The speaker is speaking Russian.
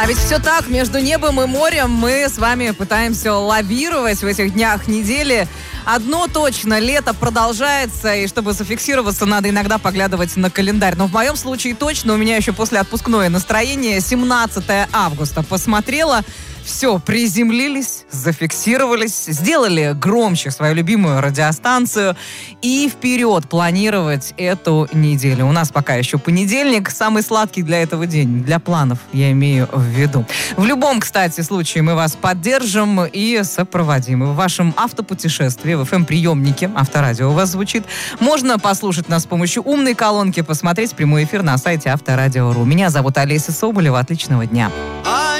А ведь все так, между небом и морем мы с вами пытаемся лавировать в этих днях недели. Одно точно, лето продолжается, и чтобы зафиксироваться, надо иногда поглядывать на календарь. Но в моем случае точно, у меня еще после отпускное настроение. 17 августа посмотрела, все, приземлились, зафиксировались, сделали громче свою любимую радиостанцию и вперед планировать эту неделю. У нас пока еще понедельник, самый сладкий для этого день, для планов, я имею в виду. В любом, кстати, случае мы вас поддержим и сопроводим. В вашем автопутешествии, в FM-приемнике, авторадио у вас звучит, можно послушать нас с помощью умной колонки, посмотреть прямой эфир на сайте Авторадио.ру. Меня зовут Олеся Соболева. Отличного дня.